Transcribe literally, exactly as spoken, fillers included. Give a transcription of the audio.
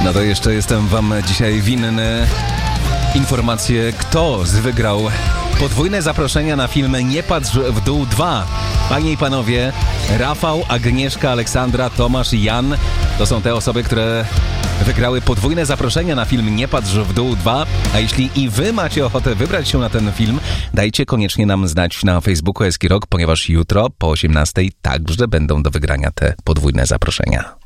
No to jeszcze jestem wam dzisiaj winny informację, kto wygrał podwójne zaproszenia na film Nie patrz w dół dwa. Panie i panowie, Rafał, Agnieszka, Aleksandra, Tomasz i Jan to są te osoby, które wygrały podwójne zaproszenia na film Nie patrz w dół dwa. A jeśli i wy macie ochotę wybrać się na ten film, dajcie koniecznie nam znać na Facebooku Eski Rock, ponieważ jutro po osiemnastej także będą do wygrania te podwójne zaproszenia.